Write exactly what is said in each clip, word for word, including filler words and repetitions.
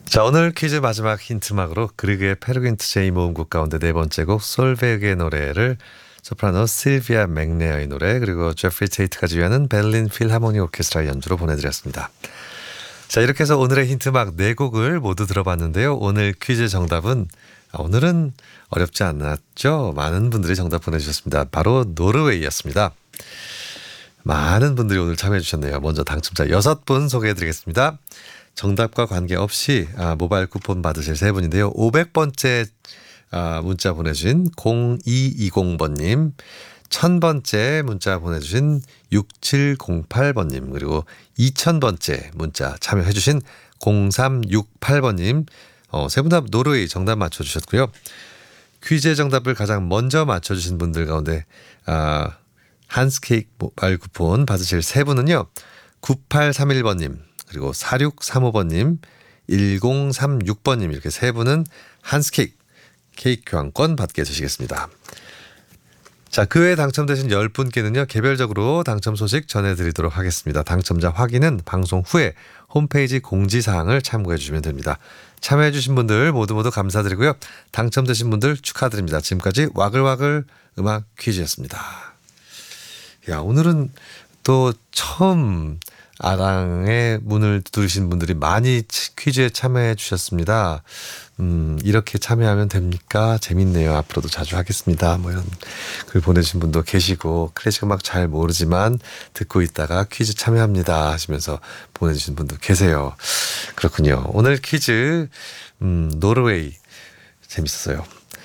자, 오늘 퀴즈 마지막 힌트막으로 그리그의 페르긴트 제이 모음곡 가운데 네 번째 곡 솔베그의 노래를 소프라노 실비아 맥네어의 노래 그리고 제프리 테이트가 지휘하는 베를린 필하모니 오케스트라 연주로 보내드렸습니다. 자, 이렇게 해서 오늘의 힌트막 네 곡을 모두 들어봤는데요. 오늘 퀴즈 정답은 아, 오늘은 어렵지 않았죠? 많은 분들이 정답 보내주셨습니다. 바로 노르웨이였습니다. 많은 분들이 오늘 참여해 주셨네요. 먼저 당첨자 여섯 분 소개해드리겠습니다. 정답과 관계없이 아, 모바일 쿠폰 받으실 세 분인데요. 오백 번째 아, 문자 보내주신 공이이공 번님, 천 번째 문자 보내주신 육칠공팔 번님, 그리고 이천 번째 문자 참여해 주신 공삼육팔 번님, 어, 세 분 다 노르웨이 정답 맞춰주셨고요. 퀴즈의 정답을 가장 먼저 맞춰주신 분들 가운데 아, 한스케이크 모바일 쿠폰 받으실 세 분은요. 구팔삼일 번님, 그리고 사육삼오 번님, 일공삼육 번님 이렇게 세 분은 한스케이크 케이크 교환권 받게 되시겠습니다. 자, 그 외에 당첨되신 열 분께는요. 개별적으로 당첨 소식 전해드리도록 하겠습니다. 당첨자 확인은 방송 후에 홈페이지 공지사항을 참고해 주시면 됩니다. 참여해 주신 분들 모두 모두 감사드리고요. 당첨되신 분들 축하드립니다. 지금까지 와글와글 음악 퀴즈였습니다. 야, 오늘은 또 처음 아랑의 문을 두드리신 분들이 많이 퀴즈에 참여해 주셨습니다. 음, 이렇게 참여하면 됩니까? 재밌네요. 앞으로도 자주 하겠습니다. 뭐 이런 글 보내주신 분도 계시고 클래식 음악 잘 모르지만 듣고 있다가 퀴즈 참여합니다 하시면서 보내주신 분도 계세요. 그렇군요. 오늘 퀴즈 음, 노르웨이 재밌었어요.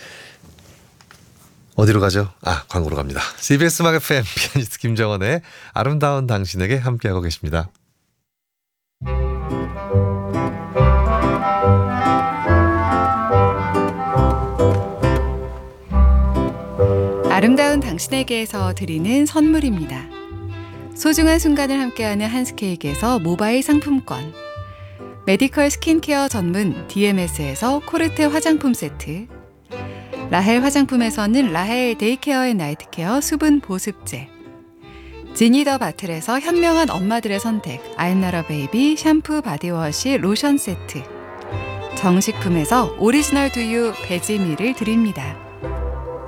어디로 가죠? 아, 광고로 갑니다. 씨비에스 음악 에프엠 피아니스트 김정원의 아름다운 당신에게 함께하고 계십니다. 아름다운 당신에게에서 드리는 선물입니다. 소중한 순간을 함께하는 한스케이크에서 모바일 상품권, 메디컬 스킨케어 전문 디엠에스에서 코르테 화장품 세트, 라헬 화장품에서는 라헬 데이케어 앤 나이트케어 수분 보습제, 지니더 바틀에서 현명한 엄마들의 선택 아임나라 베이비 샴푸 바디워시 로션 세트, 정식품에서 오리지널 두유 베지밀을 드립니다.